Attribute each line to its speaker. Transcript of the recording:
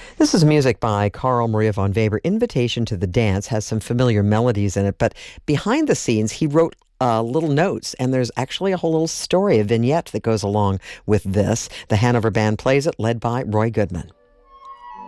Speaker 1: This is music by Carl Maria von Weber. Invitation to the Dance has some familiar melodies in it, but behind the scenes, he wrote little notes, and there's actually a whole little story, a vignette that goes along with this. The Hanover Band plays it, led by Roy Goodman.